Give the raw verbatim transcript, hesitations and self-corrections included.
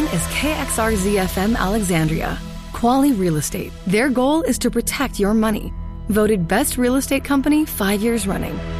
is K X R Z F M Alexandria. Quality Real Estate. Their goal is to protect your money. Voted Best Real Estate Company five years running.